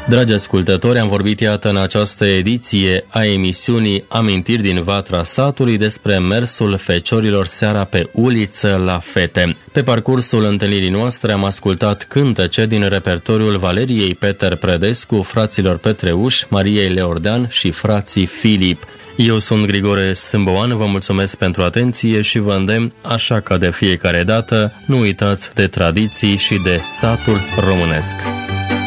Dragi ascultători, am vorbit iată în această ediție a emisiunii Amintiri din Vatra Satului despre mersul feciorilor seara pe uliță la fete. Pe parcursul întâlnirii noastre am ascultat cântece din repertoriul Valeriei Peter Predescu, fraților Petreuș, Mariei Leordean și frații Filip. Eu sunt Grigore Sâmboan, vă mulțumesc pentru atenție și vă îndemn, așa ca de fiecare dată, nu uitați de tradiții și de satul românesc.